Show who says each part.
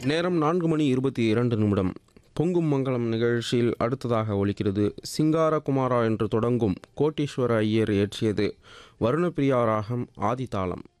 Speaker 1: நேரம் 4:22 பொங்கும் மங்களம் நிகழ்ச்சியில் அடுத்ததாக ஒலிக்கிறது சிங்கார குமாரா என்று தொடங்கும் கோட்டீஸ்வர ஐயர் இயற்றியது வருணப்பிரியா ராகம் ஆதிதாளம்.